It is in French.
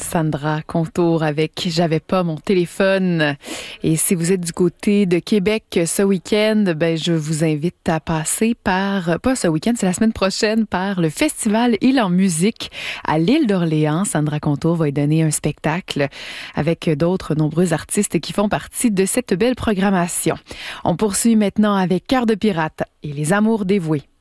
Sandra Contour avec J'avais pas mon téléphone. Et si vous êtes du côté de Québec ce week-end, je vous invite à passer pas ce week-end, c'est la semaine prochaine, par le festival Île en musique à l'île d'Orléans. Sandra Contour va y donner un spectacle avec d'autres nombreux artistes qui font partie de cette belle programmation. On poursuit maintenant avec Cœur de pirate et les amours dévoués.